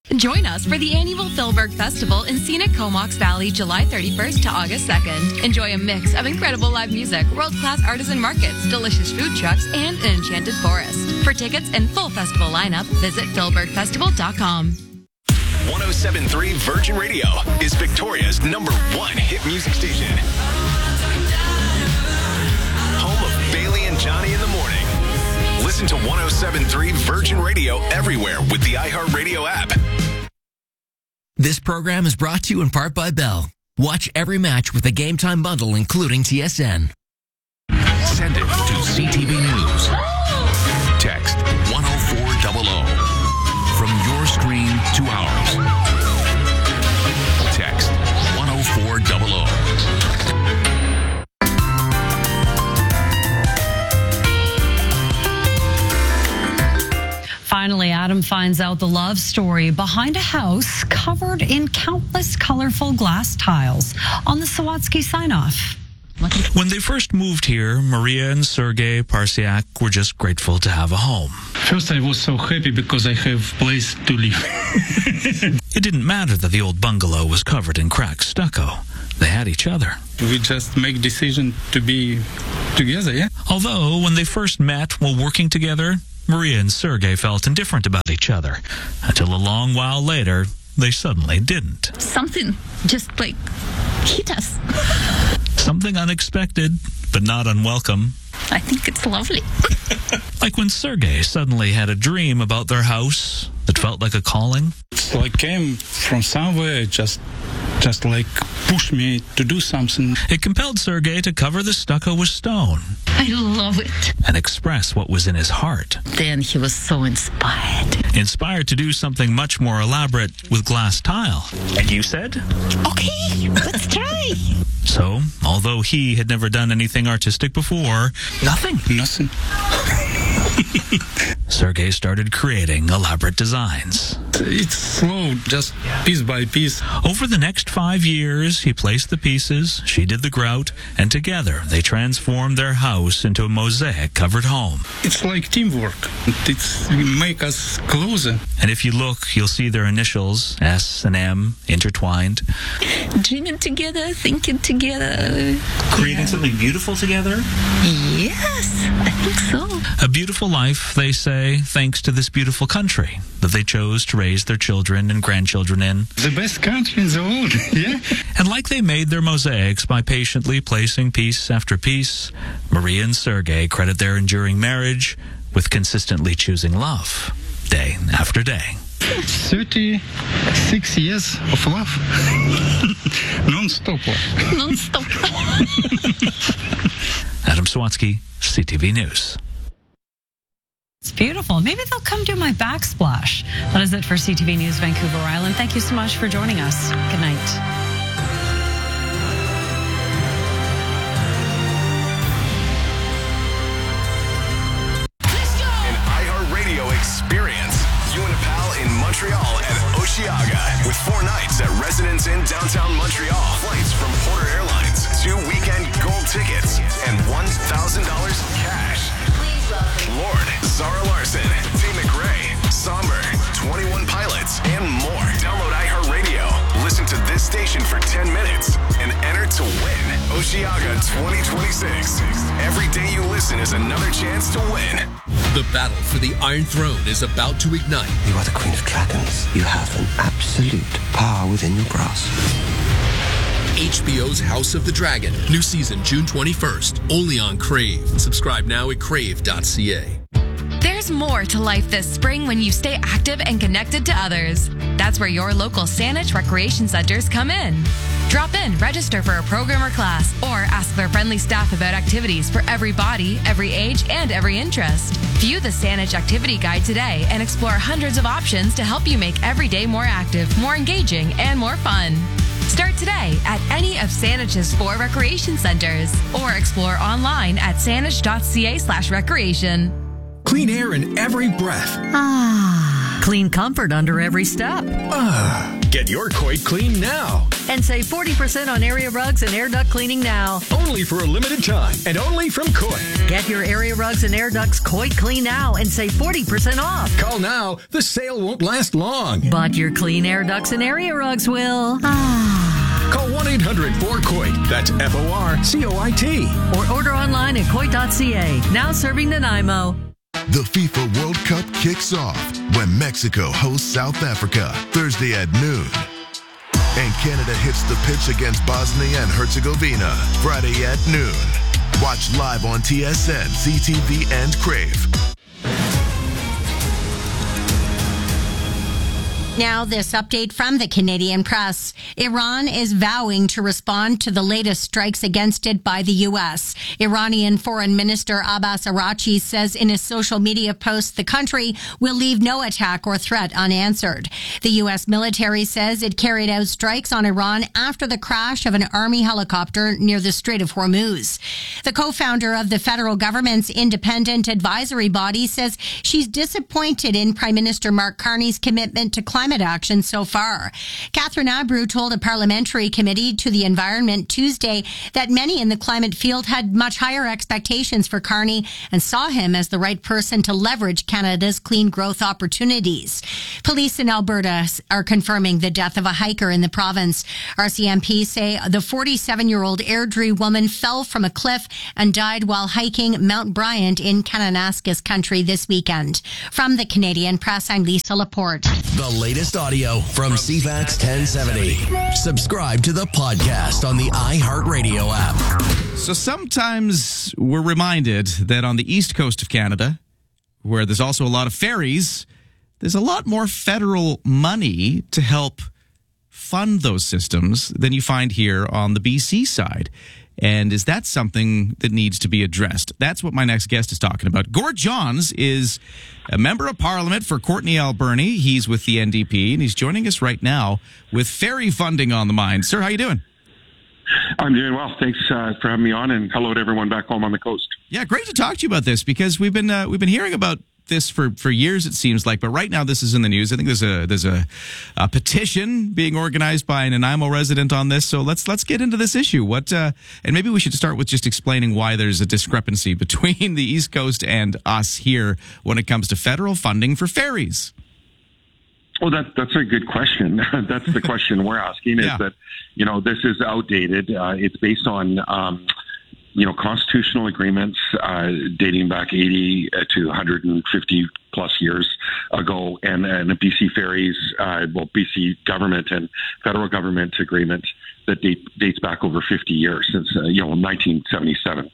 Join us for the annual Philburg Festival in scenic Comox Valley, July 31st to August 2nd. Enjoy a mix of incredible live music, world-class artisan markets, delicious food trucks, and an enchanted forest. For tickets and full festival lineup, visit philburgfestival.com. 107.3 Virgin Radio is Victoria's #1 hit music station. Home of Bailey and Johnny in the morning. Listen to 107.3 Virgin Radio everywhere with the iHeartRadio app. This program is brought to you in part by Bell. Watch every match with a Game Time bundle, including TSN. Send it to CTV News. Text 10400. From your screen to ours. Text 10400. Finally, Adam finds out the love story behind a house covered in countless colorful glass tiles on the Sawatsky sign-off. When they first moved here, Maria and Sergei Parsiak were just grateful to have a home. First, I was so happy because I have a place to live. It didn't matter that the old bungalow was covered in cracked stucco. They had each other. We just make decision to be together, yeah? Although, when they first met while working together, Maria and Sergei felt indifferent about each other, until a long while later, they suddenly didn't. Something just hit us. Something unexpected, but not unwelcome. I think it's lovely. Like when Sergei suddenly had a dream about their house that felt like a calling. It's like came from somewhere, just pushed me to do something. It compelled Sergei to cover the stucco with stone. I love it. And express what was in his heart. Then he was so inspired. Inspired to do something much more elaborate with glass tile. And you said? Okay, let's try. So, although he had never done anything artistic before, Nothing. Sergei started creating elaborate designs. It's slow, just piece by piece. Over the next 5 years, he placed the pieces, she did the grout, and together they transformed their house into a mosaic-covered home. It's like teamwork. It make us closer. And if you look, you'll see their initials, S and M, intertwined. Dreaming together, thinking together. Creating something beautiful together? Yes, I think so. A beautiful life, they say, thanks to this beautiful country that they chose to raise their children and grandchildren in. The best country in the world, yeah? And like they made their mosaics by patiently placing piece after piece, Maria and Sergei credit their enduring marriage with consistently choosing love, day after day. 36 years of love. Non-stop love. Non-stop. Adam Sawatsky, CTV News. It's beautiful. Maybe they'll come do my backsplash. That is it for CTV News Vancouver Island. Thank you so much for joining us. Good night. An iHeartRadio experience. You and a pal in Montreal at Osheaga with 4 nights at Residence Inn downtown Montreal. Flights from Porter Airlines, 2 weekend gold tickets, and $1,000 cash. Lord, Zara Larson, T. McRae, Somber, 21 Pilots, and more. Download iHeartRadio. Listen to this station for 10 minutes and enter to win Osheaga 2026. Every day you listen is another chance to win. The battle for the Iron Throne is about to ignite. You are the Queen of Dragons. You have an absolute power within your grasp. HBO's House of the Dragon. New season June 21st. Only on Crave. Subscribe now at crave.ca. There's more to life this spring when you stay active and connected to others. That's where your local Saanich Recreation Centers come in. Drop in, register for a program or class, or ask their friendly staff about activities for every body, every age, and every interest. View the Saanich Activity Guide today and explore hundreds of options to help you make every day more active, more engaging, and more fun. Start today at any of Saanich's 4 recreation centers or explore online at saanich.ca/recreation. Clean air in every breath. Clean comfort under every step. Get your Coit clean now. and save 40% on area rugs and air duct cleaning now. Only for a limited time and only from Coit. Get your area rugs and air ducts Coit Clean now and save 40% off. Call now. The sale won't last long. But your clean air ducts and area rugs will. Call 1-800-4COIT. That's FORCOIT. Or order online at Coit.ca. Now serving Nanaimo. The FIFA World Cup kicks off when Mexico hosts South Africa Thursday at noon. And Canada hits the pitch against Bosnia and Herzegovina Friday at noon. Watch live on TSN, CTV, and Crave. Now, this update from the Canadian press. Iran is vowing to respond to the latest strikes against it by the U.S. Iranian Foreign Minister Abbas Araghchi says in a social media post the country will leave no attack or threat unanswered. The U.S. military says it carried out strikes on Iran after the crash of an army helicopter near the Strait of Hormuz. The co-founder of the federal government's independent advisory body says she's disappointed in Prime Minister Mark Carney's commitment to climate action so far. Catherine Abreu told a parliamentary committee to the environment Tuesday that many in the climate field had much higher expectations for Carney and saw him as the right person to leverage Canada's clean growth opportunities. Police in Alberta are confirming the death of a hiker in the province. RCMP say the 47-year-old Airdrie woman fell from a cliff and died while hiking Mount Bryant in Kananaskis country this weekend. From the Canadian Press, I'm Lisa Laporte. The latest audio from CFAX 1070. Subscribe to the podcast on the iHeartRadio app. So sometimes we're reminded that on the east coast of Canada, where there's also a lot of ferries, there's a lot more federal money to help fund those systems than you find here on the BC side. And is that something that needs to be addressed? That's what my next guest is talking about. Gord Johns is a member of parliament for Courtenay Alberni. He's with the NDP, and he's joining us right now with ferry funding on the mind. Sir, how you doing? I'm doing well. Thanks for having me on, and hello to everyone back home on the coast. Yeah, great to talk to you about this because we've been hearing about this for years, it seems like, but right now this is in the news. I think there's a petition being organized by an Nanaimo resident on this. So let's get into this issue. And maybe we should start with just explaining why there's a discrepancy between the East Coast and us here when it comes to federal funding for ferries. Well, that's a good question. That's the question we're asking. Is that this is outdated. It's based on constitutional agreements dating back 80 to 150 plus years ago, and the BC Ferries, BC government and federal government agreement that dates back over 50 years, since 1977.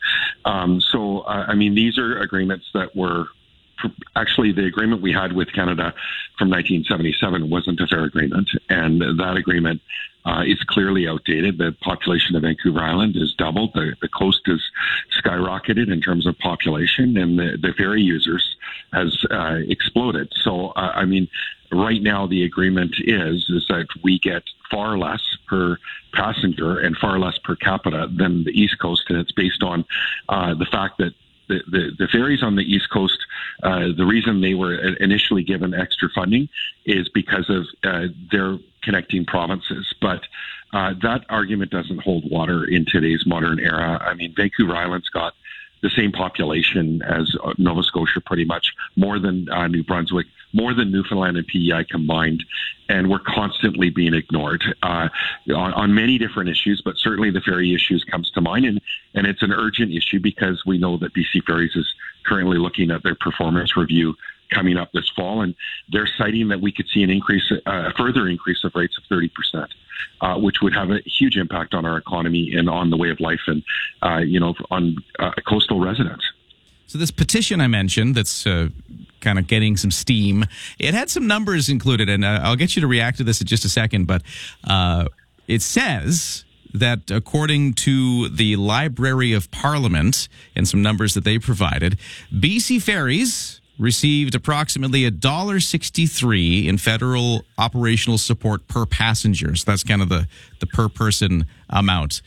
These are agreements that were actually the agreement we had with Canada from 1977 wasn't a fair agreement, and that agreement is clearly outdated. The population of Vancouver Island has doubled. The coast has skyrocketed in terms of population, and the ferry users has exploded. So, right now the agreement is that we get far less per passenger and far less per capita than the East Coast, and it's based on the fact that the ferries on the East Coast, the reason they were initially given extra funding is because of their connecting provinces. But that argument doesn't hold water in today's modern era. Vancouver Island's got the same population as Nova Scotia, pretty much, more than New Brunswick, more than Newfoundland and PEI combined, and we're constantly being ignored on many different issues, but certainly the ferry issues comes to mind, and it's an urgent issue because we know that BC Ferries is currently looking at their performance review coming up this fall, and they're citing that we could see a further increase of rates of 30%, which would have a huge impact on our economy and on the way of life and, on coastal residents. So this petition I mentioned that's kind of getting some steam, it had some numbers included, and I'll get you to react to this in just a second, but it says that according to the Library of Parliament and some numbers that they provided, BC Ferries received approximately $1.63 in federal operational support per passenger. So that's kind of the per person amount,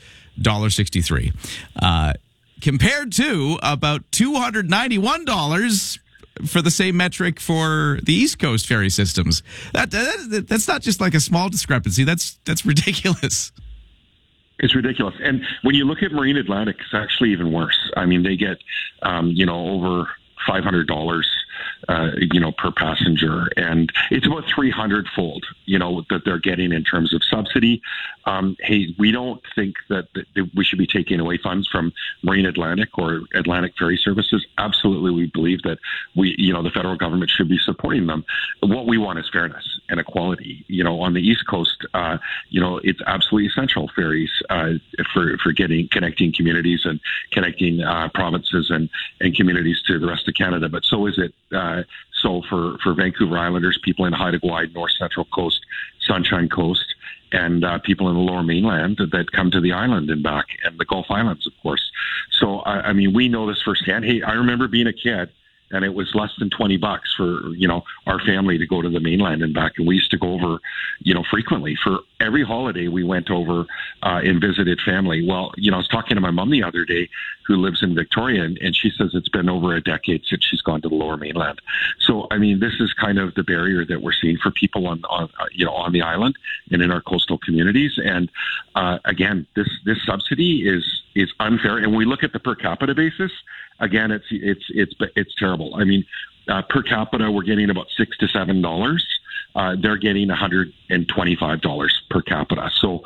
$1.63. Compared to about $291 for the same metric for the East Coast ferry systems. That's not just like a small discrepancy. That's ridiculous. It's ridiculous. And when you look at Marine Atlantic, it's actually even worse. I mean, they get, over $500, per passenger. And it's about 300-fold, that they're getting in terms of subsidy. Hey, we don't think that we should be taking away funds from Marine Atlantic or Atlantic Ferry Services. Absolutely, we believe that the federal government should be supporting them. What we want is fairness and equality. On the East Coast, it's absolutely essential, ferries, for connecting communities and connecting provinces and communities to the rest of Canada. But so is it so for Vancouver Islanders, people in Haida Gwaii, North Central Coast, Sunshine Coast, and people in the Lower Mainland that come to the island and back, and the Gulf Islands, of course. So, we know this firsthand. Hey, I remember being a kid, and it was less than $20 for, our family to go to the mainland and back. And we used to go over, frequently. For every holiday, we went over and visited family. Well, I was talking to my mom the other day, who lives in Victoria, and she says it's been over a decade since she's gone to the Lower Mainland. So, this is kind of the barrier that we're seeing for people on the island and in our coastal communities. And again, this subsidy is unfair. And we look at the per capita basis. Again, it's terrible. Per capita, we're getting about $6 to $7. They're getting $125 per capita. So,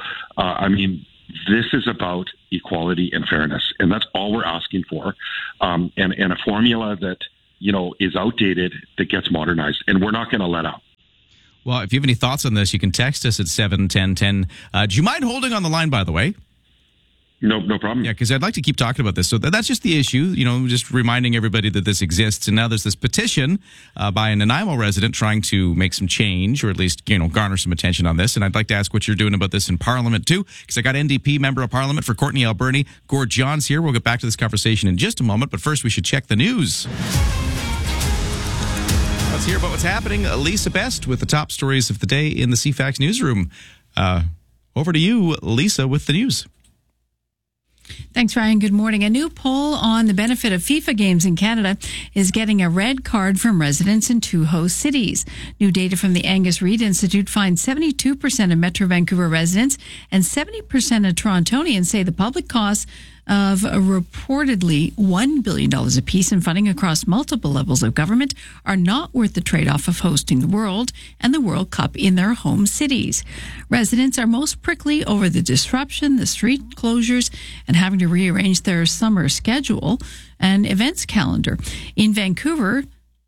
this is about equality and fairness, and that's all we're asking for. And a formula that is outdated that gets modernized, and we're not going to let up. Well, if you have any thoughts on this, you can text us at 71010. Do you mind holding on the line, by the way? No problem. Yeah, because I'd like to keep talking about this. So that's just the issue, just reminding everybody that this exists. And now there's this petition by a Nanaimo resident trying to make some change, or at least, garner some attention on this. And I'd like to ask what you're doing about this in Parliament, too, because I got NDP Member of Parliament for Courtenay Alberni, Gord Johns here. We'll get back to this conversation in just a moment. But first, we should check the news. Let's hear about what's happening. Lisa Best with the top stories of the day in the CFAX newsroom. Over to you, Lisa, with the news. Thanks, Ryan. Good morning. A new poll on the benefit of FIFA games in Canada is getting a red card from residents in 2 host cities. New data from the Angus Reid Institute finds 72% of Metro Vancouver residents and 70% of Torontonians say the public costs of reportedly $1 billion apiece in funding across multiple levels of government are not worth the trade-off of hosting the World and the World Cup in their home cities. Residents are most prickly over the disruption, the street closures, and having to rearrange their summer schedule and events calendar. In Vancouver,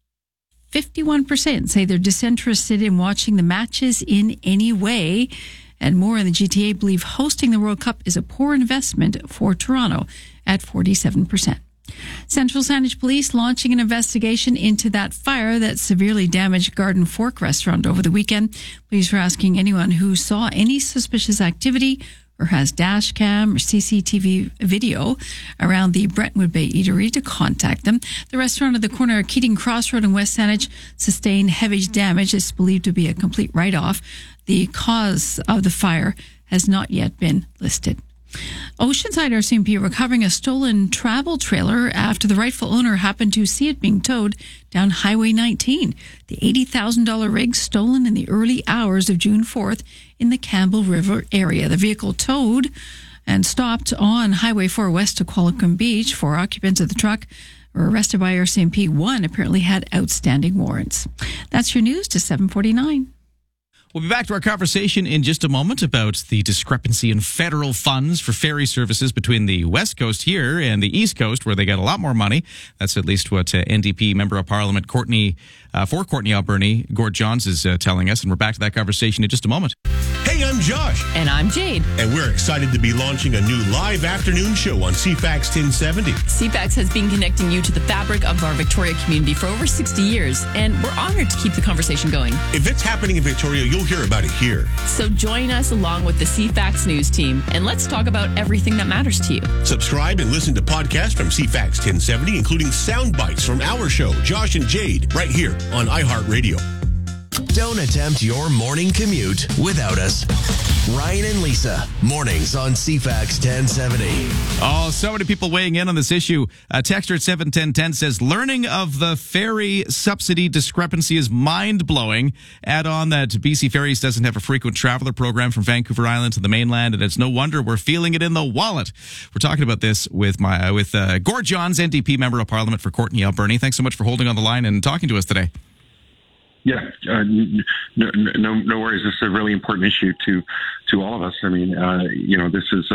51% say they're disinterested in watching the matches in any way. And more in the GTA believe hosting the World Cup is a poor investment for Toronto at 47%. Central Saanich Police launching an investigation into that fire that severely damaged Garden Fork restaurant over the weekend. Police are asking anyone who saw any suspicious activity or has dash cam or CCTV video around the Brentwood Bay Eatery to contact them. The restaurant at the corner of Keating Crossroad in West Saanich sustained heavy damage. It's believed to be a complete write-off. The cause of the fire has not yet been listed. Oceanside RCMP recovering a stolen travel trailer after the rightful owner happened to see it being towed down Highway 19. The $80,000 rig stolen in the early hours of June 4th in the Campbell River area. The vehicle towed and stopped on Highway 4 west to Qualicum Beach. 4 occupants of the truck were arrested by RCMP. 1 apparently had outstanding warrants. That's your news to 7:49. We'll be back to our conversation in just a moment about the discrepancy in federal funds for ferry services between the West Coast here and the East Coast, where they get a lot more money. That's at least what NDP Member of Parliament for Courtenay Alberni, Gord Johns, is telling us. And we're back to that conversation in just a moment. Hey, I'm Josh. And I'm Jade. And we're excited to be launching a new live afternoon show on CFAX 1070. CFAX has been connecting you to the fabric of our Victoria community for over 60 years, and we're honored to keep the conversation going. If it's happening in Victoria, you'll hear about it here. So join us along with the CFAX News team, and let's talk about everything that matters to you. Subscribe and listen to podcasts from CFAX 1070, including sound bites from our show, Josh and Jade, right here on iHeartRadio. Don't attempt your morning commute without us. Ryan and Lisa, mornings on CFAX 1070. Oh, so many people weighing in on this issue. Texter at 71010 says, learning of the ferry subsidy discrepancy is mind-blowing. Add on that BC Ferries doesn't have a frequent traveler program from Vancouver Island to the mainland, and it's no wonder we're feeling it in the wallet. We're talking about this with Gord Johns, NDP Member of Parliament for Courtenay Alberni. Thanks so much for holding on the line and talking to us today. Yeah, no worries. This is a really important issue to all of us. I mean, this is,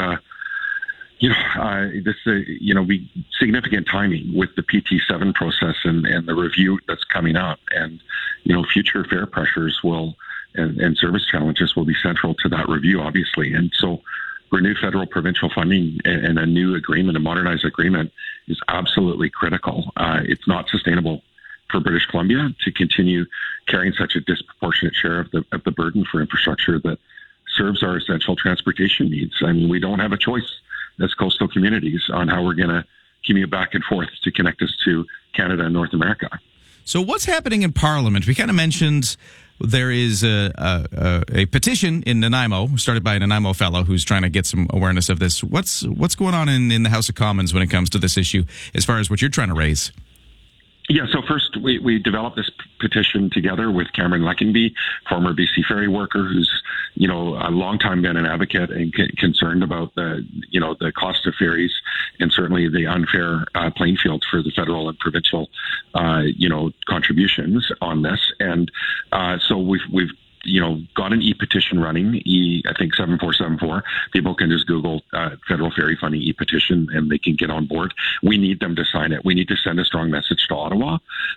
significant timing with the PT7 process and the review that's coming up, and future fare pressures and service challenges will be central to that review, obviously. And so, renewed federal provincial funding and a new agreement, a modernized agreement, is absolutely critical. It's not sustainable for British Columbia to continue carrying such a disproportionate share of the burden for infrastructure that serves our essential transportation needs. I mean, we don't have a choice as coastal communities on how we're going to commute back and forth to connect us to Canada and North America. So what's happening in Parliament? We kind of mentioned there is a petition in Nanaimo, started by a Nanaimo fellow who's trying to get some awareness of this. What's going on in the House of Commons when it comes to this issue, as far as what you're trying to raise? Yeah, so first we developed this petition together with Cameron Leckenby, former BC Ferry worker, who's a long time been an advocate and concerned about the cost of ferries and certainly the unfair playing field for the federal and provincial contributions on this. And so we've got an e-petition running, I think 7474. People can just Google federal ferry funding e-petition and they can get on board. We need them to sign it. We need to send a strong message to Ottawa.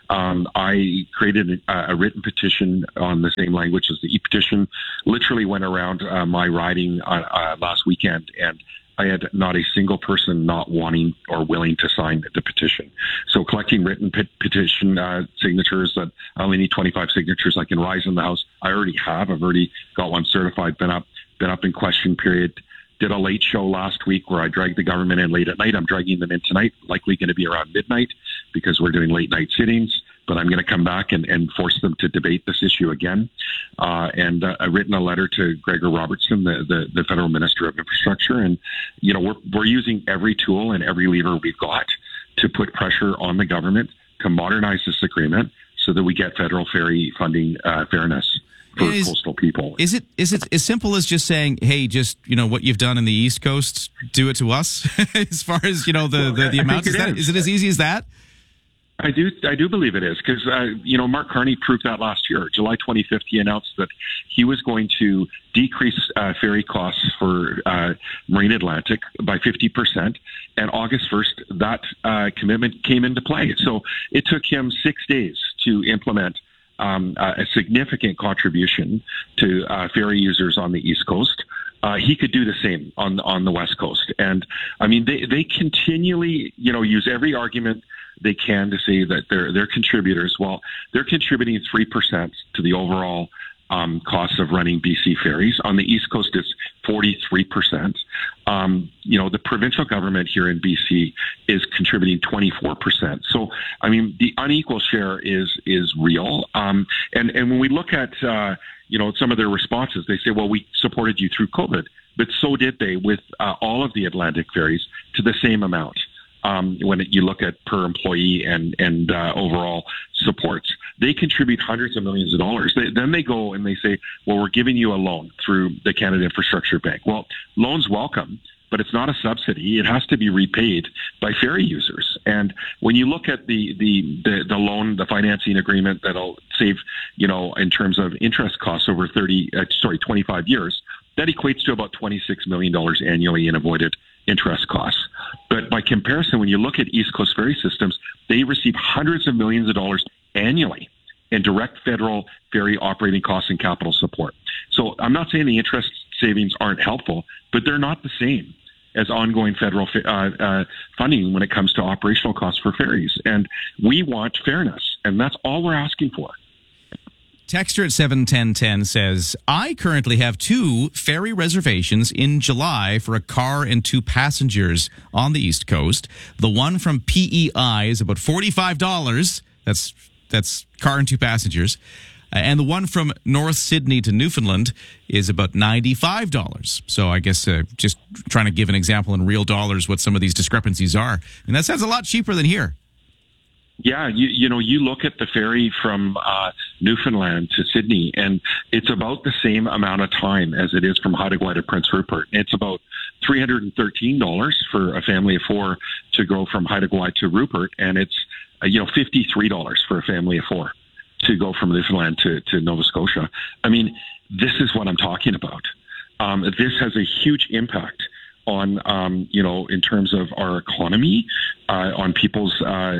I created a written petition on the same language as the e-petition, literally went around my riding last weekend, and I had not a single person not wanting or willing to sign the petition. So collecting written petition signatures, that I only need 25 signatures. I can rise in the House. I already have. I've already got one certified, been up in question period. Did a late show last week where I dragged the government in late at night. I'm dragging them in tonight, likely going to be around midnight because we're doing late night sittings. But I'm going to come back and force them to debate this issue again. And I've written a letter to Gregor Robertson, the Federal Minister of Infrastructure. And, we're using every tool and every lever we've got to put pressure on the government to modernize this agreement so that we get federal ferry funding fairness for coastal people. Is it as simple as just saying, hey, just, what you've done in the East Coast, do it to us? As far as, the amount, is it as easy as that? I do believe it is because, Mark Carney proved that last year. July 25th, he announced that he was going to decrease ferry costs for Marine Atlantic by 50%. And August 1st, that commitment came into play. So it took him 6 days to implement a significant contribution to ferry users on the East Coast. He could do the same on the West Coast. And, I mean, they continually, use every argument they can to say that they're contributors. Well, they're contributing 3% to the overall cost of running BC ferries. On the East Coast, it's 43%. The provincial government here in BC is contributing 24%. So, I mean, the unequal share is real. And when we look at, some of their responses, they say, well, we supported you through COVID, but so did they with all of the Atlantic ferries to the same amount. When you look at per employee and overall supports, they contribute hundreds of millions of dollars. Then they go and they say, well, we're giving you a loan through the Canada Infrastructure Bank. Well, loans welcome, but it's not a subsidy. It has to be repaid by ferry users. And when you look at the loan, the financing agreement that'll save, in terms of interest costs over 25 years, that equates to about $26 million annually in avoided interest costs. But by comparison, when you look at East Coast ferry systems, they receive hundreds of millions of dollars annually in direct federal ferry operating costs and capital support. So I'm not saying the interest savings aren't helpful, but they're not the same as ongoing federal funding when it comes to operational costs for ferries. And we want fairness, and that's all we're asking for. Texter at 71010 says, I currently have 2 ferry reservations in July for a car and 2 passengers on the East Coast. The one from PEI is about $45. That's car and 2 passengers. And the one from North Sydney to Newfoundland is about $95. So I guess just trying to give an example in real dollars what some of these discrepancies are. And that sounds a lot cheaper than here. Yeah, you look at the ferry from Newfoundland to Sydney, and it's about the same amount of time as it is from Haida Gwaii to Prince Rupert. It's about $313 for a family of four to go from Haida Gwaii to Rupert, and it's $53 for a family of four to go from Newfoundland to Nova Scotia. I mean, this is what I'm talking about. This has a huge impact on, in terms of our economy, on people's,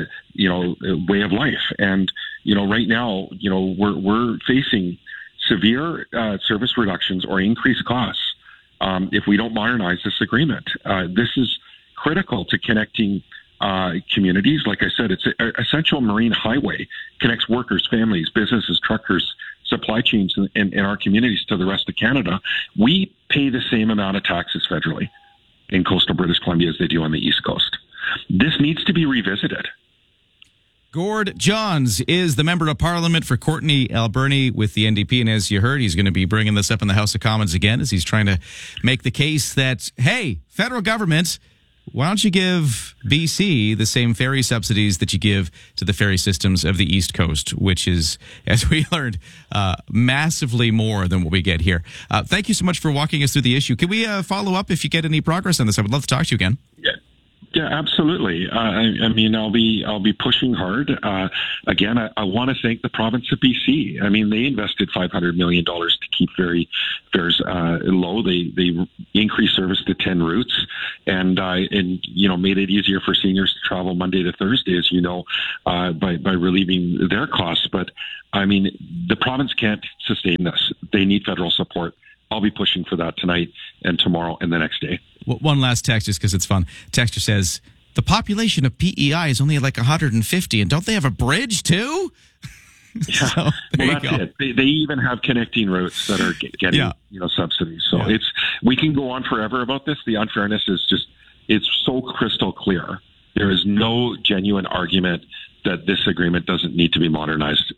way of life. And, right now, we're facing severe service reductions or increased costs if we don't modernize this agreement. This is critical to connecting communities. Like I said, it's an essential marine highway, connects workers, families, businesses, truckers, supply chains in our communities to the rest of Canada. We pay the same amount of taxes federally in coastal British Columbia as they do on the East Coast. This needs to be revisited. Gord Johns is the Member of Parliament for Courtenay Alberni with the NDP, and as you heard, he's going to be bringing this up in the House of Commons again as he's trying to make the case that, hey, federal government, why don't you give BC the same ferry subsidies that you give to the ferry systems of the East Coast, which is, as we learned, massively more than what we get here. Thank you so much for walking us through the issue. Can we follow up if you get any progress on this? I would love to talk to you again. Yeah, absolutely. I'll be pushing hard. Again, I want to thank the province of BC. I mean, they invested $500 million to keep ferry fares low. They increased service to 10 routes and made it easier for seniors to travel Monday to Thursday, as you know, by relieving their costs. But I mean, the province can't sustain this. They need federal support. I'll be pushing for that tonight and tomorrow and the next day. Well, one last text, just because it's fun. Texter says, the population of PEI is only like 150, and don't they have a bridge too? Yeah, so, that's it. They even have connecting routes that are getting subsidies. So we can go on forever about this. The unfairness is it's so crystal clear. There is no genuine argument that this agreement doesn't need to be modernized.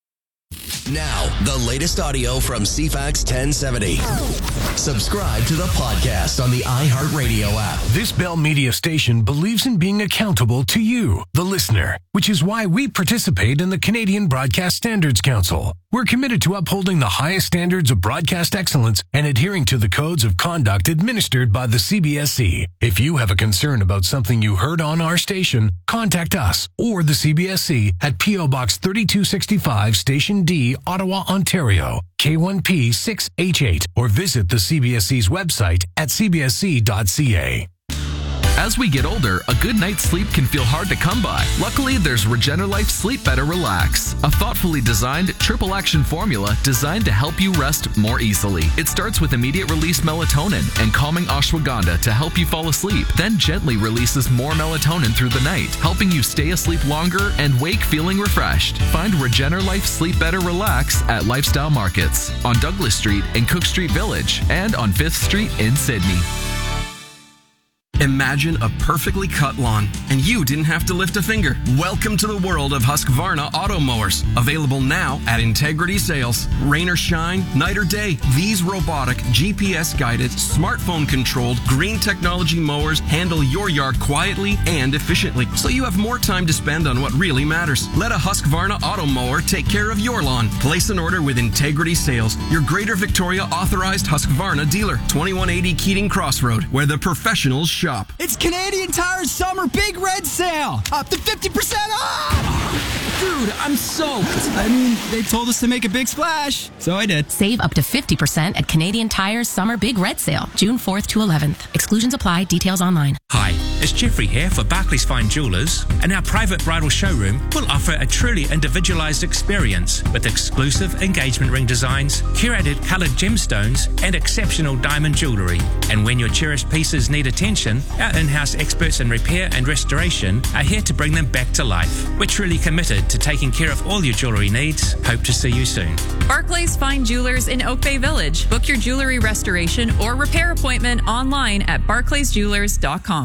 Now, the latest audio from CFAX 1070. Subscribe to the podcast on the iHeartRadio app. This Bell Media station believes in being accountable to you, the listener, which is why we participate in the Canadian Broadcast Standards Council. We're committed to upholding the highest standards of broadcast excellence and adhering to the codes of conduct administered by the CBSC. If you have a concern about something you heard on our station, contact us or the CBSC at P.O. Box 3265, Station D, Ottawa, Ontario, K1P 6H8, or visit the CBSC's website at cbsc.ca. As we get older, a good night's sleep can feel hard to come by. Luckily, there's Regenerlife Sleep Better Relax, a thoughtfully designed triple action formula designed to help you rest more easily. It starts with immediate release melatonin and calming ashwagandha to help you fall asleep, then gently releases more melatonin through the night, helping you stay asleep longer and wake feeling refreshed. Find Regenerlife Sleep Better Relax at Lifestyle Markets on Douglas Street in Cook Street Village and on 5th Street in Sydney. Imagine a perfectly cut lawn, and you didn't have to lift a finger. Welcome to the world of Husqvarna auto mowers. Available now at Integrity Sales. Rain or shine, night or day, these robotic, GPS-guided, smartphone-controlled, green technology mowers handle your yard quietly and efficiently, so you have more time to spend on what really matters. Let a Husqvarna auto mower take care of your lawn. Place an order with Integrity Sales, your Greater Victoria authorized Husqvarna dealer. 2180 Keating Crossroad, where the professionals shop. It's Canadian Tire's Summer Big Red Sale. Up to 50% off. Dude, I'm soaked. I mean, they told us to make a big splash, so I did. Save up to 50% at Canadian Tire's Summer Big Red Sale, June 4th to 11th. Exclusions apply. Details online. Hi, it's Jeffrey here for Barclays Fine Jewelers, and our private bridal showroom will offer a truly individualized experience with exclusive engagement ring designs, curated colored gemstones, and exceptional diamond jewelry. And when your cherished pieces need attention, our in-house experts in repair and restoration are here to bring them back to life. We're truly committed to taking care of all your jewelry needs. Hope to see you soon. Barclays Fine Jewelers in Oak Bay Village. Book your jewelry restoration or repair appointment online at barclaysjewelers.com.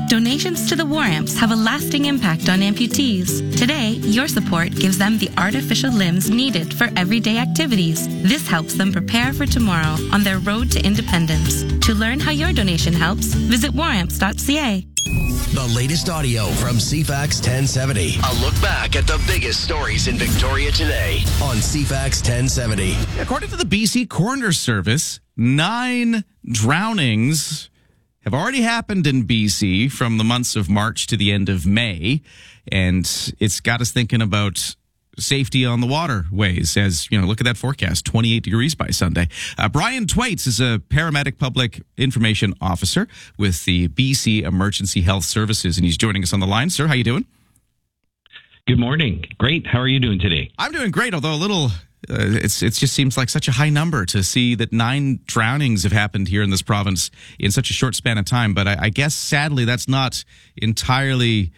Donations to the War Amps have a lasting impact on amputees. Today, your support gives them the artificial limbs needed for everyday activities. This helps them prepare for tomorrow on their road to independence. To learn how your donation helps, visit waramps.ca. The latest audio from CFAX 1070. A look back at the biggest stories in Victoria today on CFAX 1070. According to the BC Coroner Service, 9 drownings have already happened in BC from the months of March to the end of May. And it's got us thinking about safety on the waterways. As you know, look at that forecast, 28 degrees by Sunday. Brian Twaits is a paramedic public information officer with the BC Emergency Health Services, and he's joining us on the line. Sir, how you doing? Good morning. Great. How are you doing today? I'm doing great, although a little... it just seems like such a high number to see that 9 drownings have happened here in this province in such a short span of time. But I guess, sadly, that's not entirely,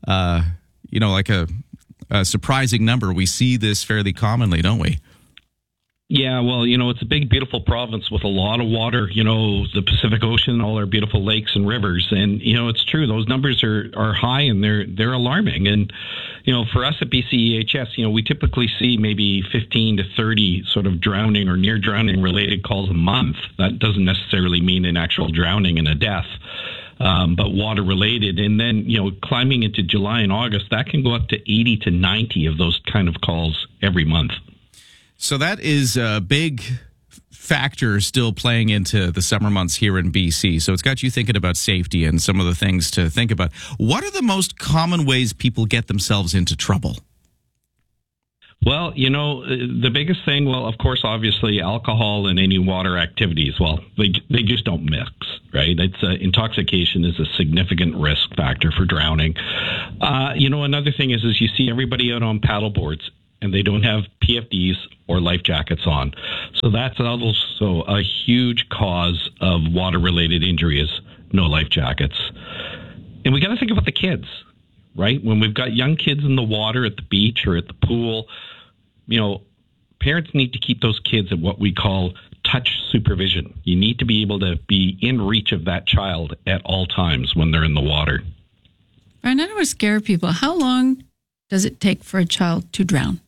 like a surprising number. We see this fairly commonly, don't we? Yeah, well, it's a big, beautiful province with a lot of water, the Pacific Ocean, all our beautiful lakes and rivers. And, it's true. Those numbers are high and they're alarming. And, for us at BCEHS, we typically see maybe 15 to 30 sort of drowning or near drowning related calls a month. That doesn't necessarily mean an actual drowning and a death. But water related. And then, climbing into July and August, that can go up to 80 to 90 of those kind of calls every month. So that is a big factor still playing into the summer months here in BC. So it's got you thinking about safety and some of the things to think about. What are the most common ways people get themselves into trouble? Well, the biggest thing, of course, obviously alcohol and any water activities. Well, they just don't mix, right? It's intoxication is a significant risk factor for drowning. Another thing is you see everybody out on paddle boards and they don't have PFDs or life jackets on. So that's also a huge cause of water-related injuries, no life jackets. And we got to think about the kids, right? When we've got young kids in the water at the beach or at the pool, parents need to keep those kids at what we call touch supervision. You need to be able to be in reach of that child at all times when they're in the water. I don't want to scare people. How long does it take for a child to drown?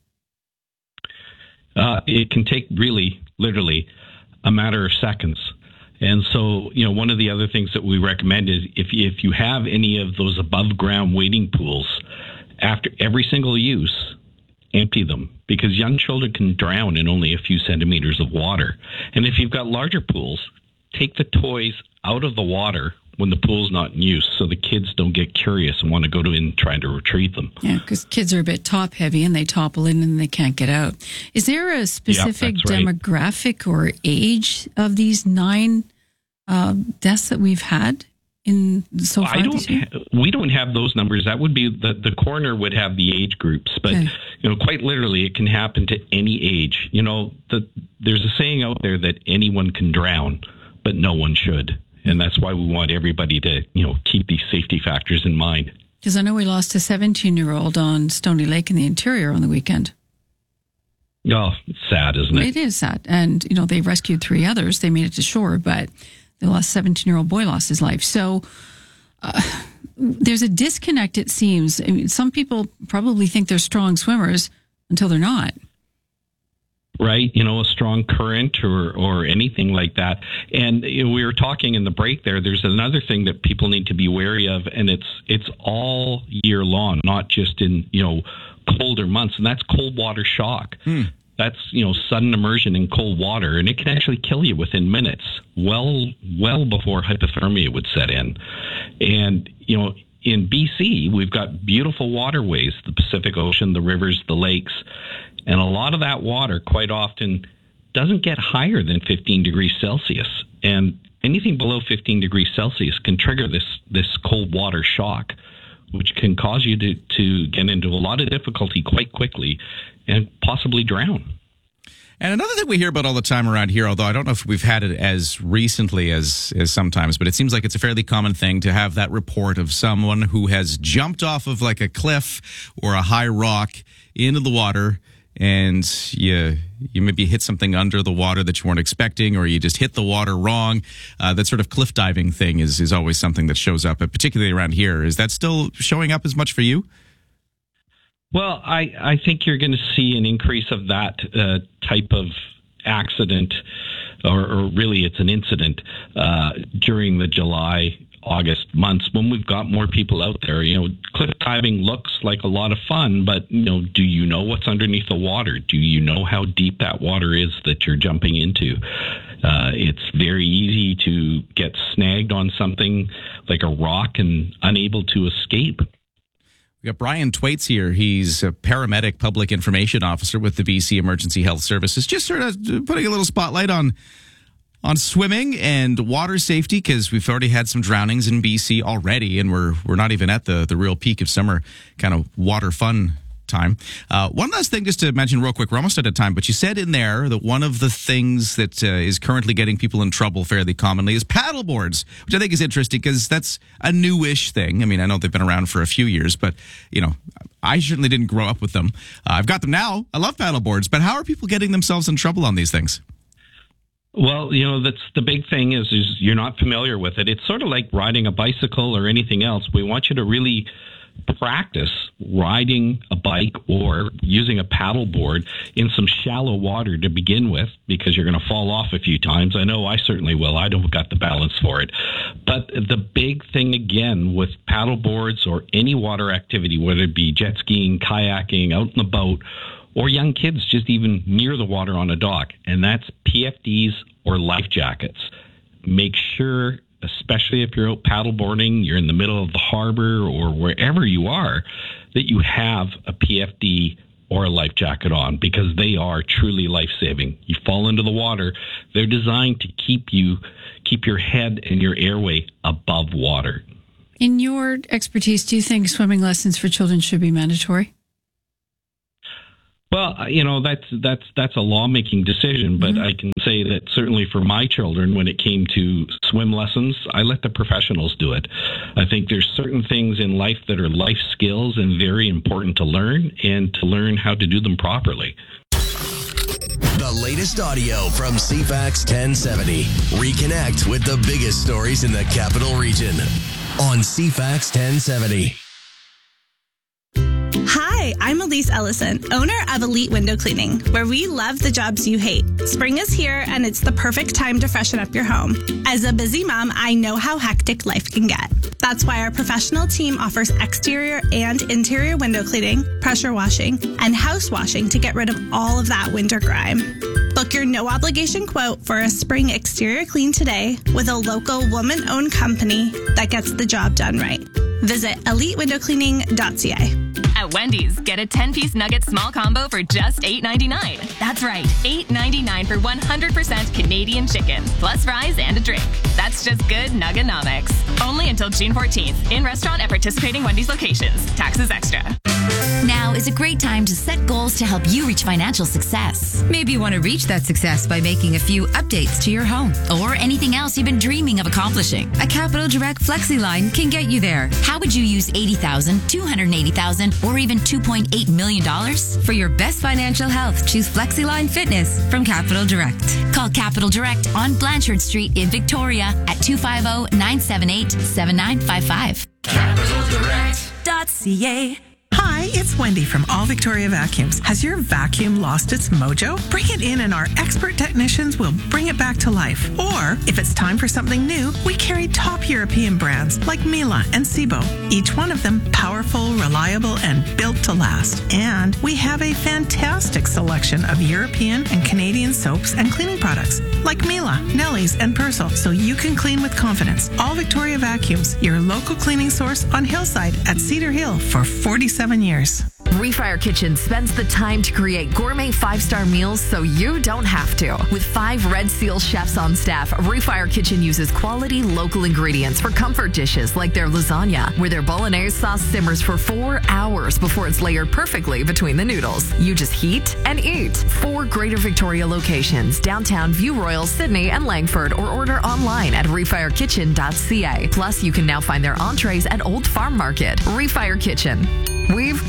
It can take really, literally, a matter of seconds. And so, one of the other things that we recommend is if you have any of those above ground wading pools, after every single use, empty them, because young children can drown in only a few centimeters of water. And if you've got larger pools, take the toys out of the water when the pool's not in use, so the kids don't get curious and want to go in and try to retrieve them. Yeah, because kids are a bit top heavy and they topple in and they can't get out. Is there a specific demographic or age of these 9 deaths that we've had in so far? We don't have those numbers. That would be the coroner would have the age groups, but quite literally, it can happen to any age. There's a saying out there that anyone can drown, but no one should. And that's why we want everybody to, keep these safety factors in mind. Because I know we lost a 17-year-old on Stony Lake in the interior on the weekend. Oh, it's sad, isn't it? It is sad. And, they rescued 3 others. They made it to shore, but the 17-year-old boy lost his life. So there's a disconnect, it seems. I mean, some people probably think they're strong swimmers until they're not. Right, a strong current or anything like that. And we were talking in the break there, there's another thing that people need to be wary of, and it's all year long, not just in, colder months, and that's cold water shock. That's, sudden immersion in cold water, and it can actually kill you within minutes, well before hypothermia would set in. And, in BC, we've got beautiful waterways, the Pacific Ocean, the rivers, the lakes, and a lot of that water quite often doesn't get higher than 15 degrees Celsius. And anything below 15 degrees Celsius can trigger this cold water shock, which can cause you to get into a lot of difficulty quite quickly and possibly drown. And another thing we hear about all the time around here, although I don't know if we've had it as recently as sometimes, but it seems like it's a fairly common thing to have that report of someone who has jumped off of like a cliff or a high rock into the water and you maybe hit something under the water that you weren't expecting, or you just hit the water wrong. That sort of cliff diving thing is always something that shows up, particularly around here. Is that still showing up as much for you? Well, I think you're going to see an increase of that type of accident, or really it's an incident, during the July, August months when we've got more people out there. Cliff diving looks like a lot of fun, but do you know what's underneath the water? Do you know how deep that water is that you're jumping into? It's very easy to get snagged on something like a rock and unable to escape. We got Brian Twaits here. He's a paramedic public information officer with the BC Emergency Health Services. Just sort of putting a little spotlight on swimming and water safety, because we've already had some drownings in BC already, and we're not even at the real peak of summer kind of water fun time. One last thing just to mention real quick. We're almost out of time, but you said in there that one of the things that is currently getting people in trouble fairly commonly is paddle boards, which I think is interesting because that's a newish thing. I mean, I know they've been around for a few years, but, I certainly didn't grow up with them. I've got them now. I love paddle boards, but how are people getting themselves in trouble on these things? Well, that's the big thing is you're not familiar with it. It's sort of like riding a bicycle or anything else. We want you to really practice riding a bike or using a paddle board in some shallow water to begin with, because you're going to fall off a few times. I know I certainly will. I don't got the balance for it. But the big thing, again, with paddle boards or any water activity, whether it be jet skiing, kayaking, out in the boat, or young kids just even near the water on a dock, and that's PFDs or life jackets. Make sure, especially if you're out paddleboarding, you're in the middle of the harbor or wherever you are, that you have a PFD or a life jacket on, because they are truly life-saving. You fall into the water, they're designed to keep your head and your airway above water. In your expertise, do you think swimming lessons for children should be mandatory? Well, that's a lawmaking decision, but I can say that certainly for my children, when it came to swim lessons, I let the professionals do it. I think there's certain things in life that are life skills and very important to learn, and to learn how to do them properly. The latest audio from CFAX 1070. Reconnect with the biggest stories in the capital region on CFAX 1070. Hi, I'm Elise Ellison, owner of Elite Window Cleaning, where we love the jobs you hate. Spring is here, and it's the perfect time to freshen up your home. As a busy mom, I know how hectic life can get. That's why our professional team offers exterior and interior window cleaning, pressure washing, and house washing to get rid of all of that winter grime. Book your no-obligation quote for a spring exterior clean today with a local woman-owned company that gets the job done right. Visit elitewindowcleaning.ca. At Wendy's, get a 10-piece nugget small combo for just $8.99. That's right, $8.99 for 100% Canadian chicken, plus fries and a drink. That's just good nuggenomics. Only until June 14th, in restaurant at participating Wendy's locations. Taxes extra. Now is a great time to set goals to help you reach financial success. Maybe you want to reach that success by making a few updates to your home or anything else you've been dreaming of accomplishing. A Capital Direct FlexiLine can get you there. How would you use $80,000, $280,000, or even $2.8 million? For your best financial health, choose FlexiLine Fitness from Capital Direct. Call Capital Direct on Blanchard Street in Victoria at 250-978-7955. CapitalDirect.ca. Hi, it's Wendy from All Victoria Vacuums. Has your vacuum lost its mojo? Bring it in and our expert technicians will bring it back to life. Or, if it's time for something new, we carry top European brands like Miele and Sebo. Each one of them powerful, reliable, and built to last. And we have a fantastic selection of European and Canadian soaps and cleaning products like Miele, Nelly's, and Persil, so you can clean with confidence. All Victoria Vacuums, your local cleaning source on Hillside at Cedar Hill for 47 years. Refire Kitchen spends the time to create gourmet 5-star meals so you don't have to. With 5 Red Seal chefs on staff, Refire Kitchen uses quality local ingredients for comfort dishes like their lasagna, where their bolognese sauce simmers for 4 hours before it's layered perfectly between the noodles. You just heat and eat. 4 Greater Victoria locations, downtown, View Royal, Sydney, and Langford, or order online at refirekitchen.ca. Plus, you can now find their entrees at Old Farm Market. Refire Kitchen. We've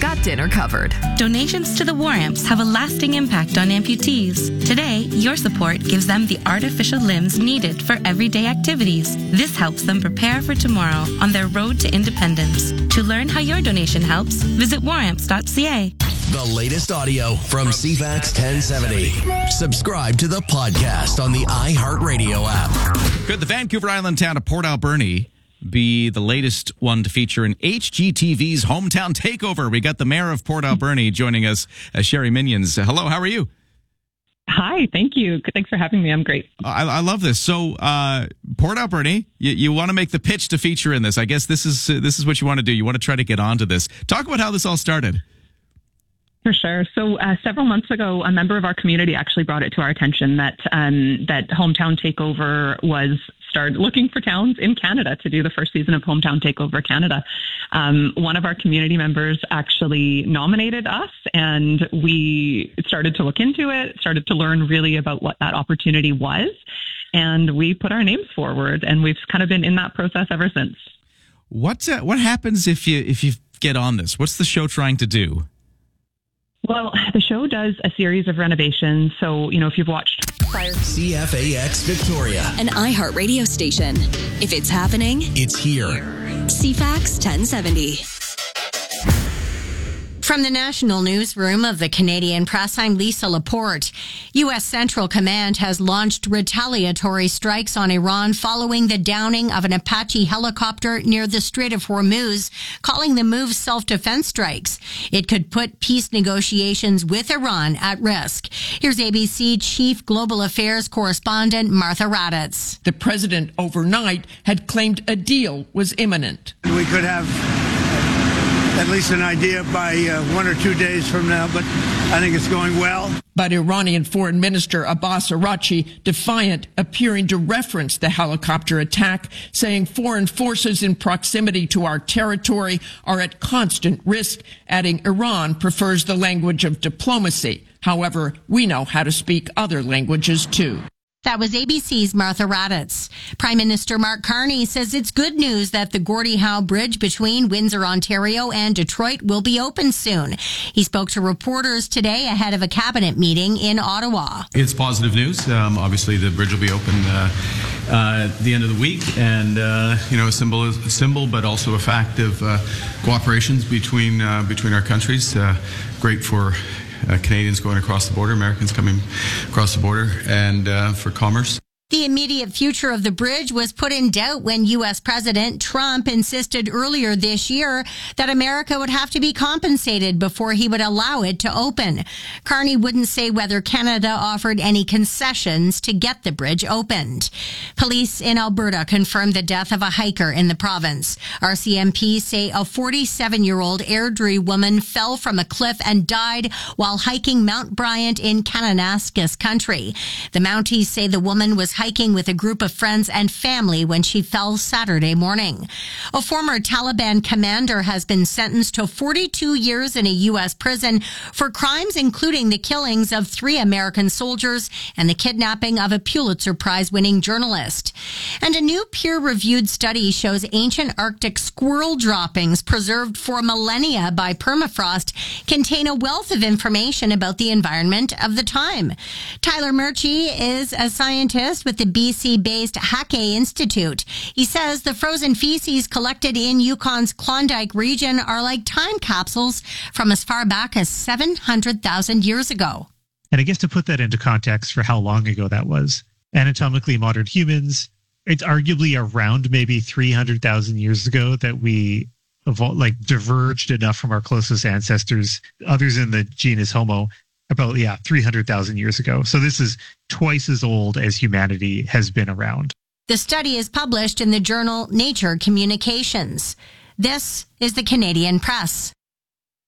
got dinner covered. Donations to the War Amps have a lasting impact on amputees. Today, your support gives them the artificial limbs needed for everyday activities. This helps them prepare for tomorrow on their road to independence. To learn how your donation helps, visit waramps.ca. The latest audio from CFAX 1070. Subscribe to the podcast on the iHeartRadio app. Could the Vancouver Island town of Port Alberni be the latest one to feature in HGTV's Hometown Takeover? We got the mayor of Port Alberni joining us, Sherry Minions. Hello, how are you? Hi, thank you. Thanks for having me. I'm great. I love this. So, Port Alberni, you want to make the pitch to feature in this. I guess this is what you want to do. You want to try to get onto this. Talk about how this all started. For sure. So several months ago, a member of our community actually brought it to our attention that Hometown Takeover was started looking for towns in Canada to do the first season of Hometown Takeover Canada. One of our community members actually nominated us, and we started to look into it, started to learn really about what that opportunity was, and we put our names forward, and we've kind of been in that process ever since. What happens if you get on this? What's the show trying to do? Well, the show does a series of renovations. So, if you've watched CFAX Victoria, an iHeartRadio station. If it's happening, it's here. CFAX 1070. From the National Newsroom of the Canadian Press, I'm Lisa Laporte. U.S. Central Command has launched retaliatory strikes on Iran following the downing of an Apache helicopter near the Strait of Hormuz, calling the move self-defense strikes. It could put peace negotiations with Iran at risk. Here's ABC Chief Global Affairs Correspondent Martha Raddatz. The president overnight had claimed a deal was imminent. We could have at least an idea by 1 or 2 days from now, but I think it's going well. But Iranian Foreign Minister Abbas Araghchi, defiant, appearing to reference the helicopter attack, saying foreign forces in proximity to our territory are at constant risk, adding Iran prefers the language of diplomacy. However, we know how to speak other languages too. That was ABC's Martha Raddatz. Prime Minister Mark Carney says it's good news that the Gordie Howe Bridge between Windsor, Ontario and Detroit will be open soon. He spoke to reporters today ahead of a cabinet meeting in Ottawa. It's positive news. Obviously, the bridge will be open at the end of the week, and a symbol, but also a fact of cooperations between our countries. Great for Canadians going across the border, Americans coming across the border, and for commerce. The immediate future of the bridge was put in doubt when U.S. President Trump insisted earlier this year that America would have to be compensated before he would allow it to open. Carney wouldn't say whether Canada offered any concessions to get the bridge opened. Police in Alberta confirmed the death of a hiker in the province. RCMP say a 47-year-old Airdrie woman fell from a cliff and died while hiking Mount Bryant in Kananaskis country. The Mounties say the woman was hiking with a group of friends and family when she fell Saturday morning. A former Taliban commander has been sentenced to 42 years in a U.S. prison for crimes including the killings of 3 American soldiers and the kidnapping of a Pulitzer Prize-winning journalist. And a new peer-reviewed study shows ancient Arctic squirrel droppings preserved for millennia by permafrost contain a wealth of information about the environment of the time. Tyler Murchie is a scientist with the BC-based Hackey Institute. He says the frozen feces collected in Yukon's Klondike region are like time capsules from as far back as 700,000 years ago. And I guess to put that into context for how long ago that was, anatomically modern humans, it's arguably around maybe 300,000 years ago that we diverged enough from our closest ancestors, others in the genus Homo, about 300,000 years ago. So this is twice as old as humanity has been around. The study is published in the journal Nature Communications. This is the Canadian Press.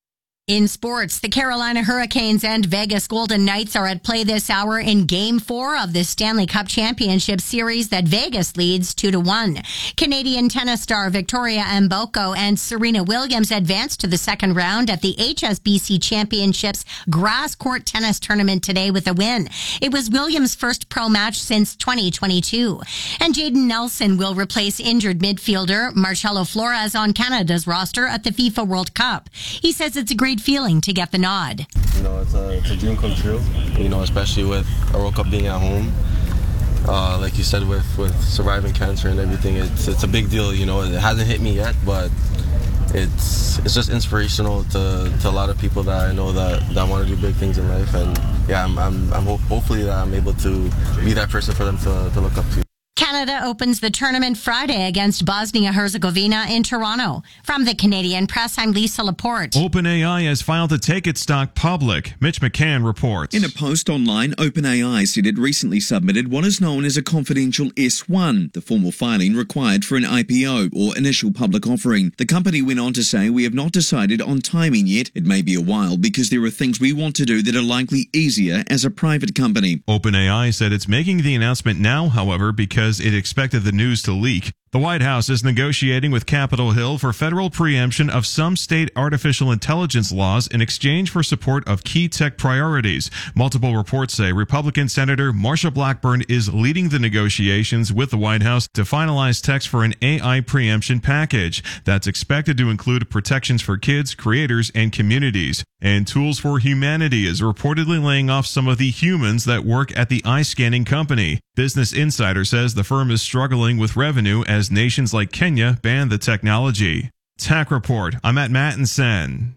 In sports, the Carolina Hurricanes and Vegas Golden Knights are at play this hour in Game 4 of the Stanley Cup Championship Series that Vegas leads 2-1. Canadian tennis star Victoria Mboko and Serena Williams advanced to the second round at the HSBC Championships grass court tennis tournament today with a win. It was Williams' first pro match since 2022. And Jayden Nelson will replace injured midfielder Marcelo Flores on Canada's roster at the FIFA World Cup. He says it's a great feeling to get the nod. You know, it's a dream come true, you know, especially with a World Cup being at home. Like you said, with surviving cancer and everything, it's a big deal, you know. It hasn't hit me yet, but it's just inspirational to a lot of people that I know that want to do big things in life. And yeah, hopefully that I'm able to be that person for them to look up to. Canada opens the tournament Friday against Bosnia-Herzegovina in Toronto. From the Canadian Press, I'm Lisa Laporte. OpenAI has filed to take its stock public. Mitch McCann reports. In a post online, OpenAI said it recently submitted what is known as a confidential S-1, the formal filing required for an IPO, or initial public offering. The company went on to say, "We have not decided on timing yet. It may be a while because there are things we want to do that are likely easier as a private company." OpenAI said it's making the announcement now, however, because it expected the news to leak. The White House is negotiating with Capitol Hill for federal preemption of some state artificial intelligence laws in exchange for support of key tech priorities. Multiple reports say Republican Senator Marsha Blackburn is leading the negotiations with the White House to finalize text for an AI preemption package that's expected to include protections for kids, creators, and communities. And Tools for Humanity is reportedly laying off some of the humans that work at the eye scanning company. Business Insider says the firm is struggling with revenue as nations like Kenya ban the technology. TAC Report. I'm at Mattinson.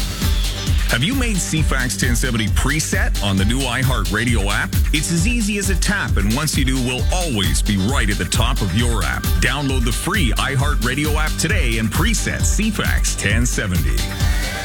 Have you made CFAX 1070 preset on the new iHeartRadio app? It's as easy as a tap, and once you do, we'll always be right at the top of your app. Download the free iHeartRadio app today and preset CFAX 1070.